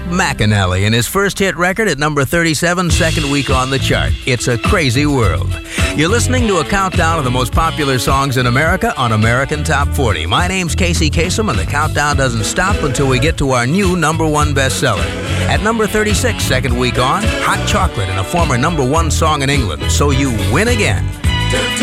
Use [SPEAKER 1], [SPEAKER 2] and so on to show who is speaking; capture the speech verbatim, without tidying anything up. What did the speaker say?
[SPEAKER 1] McAnally and his first hit record at number thirty-seven, second week on the chart. It's a Crazy World. You're listening to a countdown of the most popular songs in America on American Top forty. My name's Casey Kasem, and the countdown doesn't stop until we get to our new number one bestseller. At number thirty-six, second week on, Hot Chocolate and a former number one song in England, So You Win Again.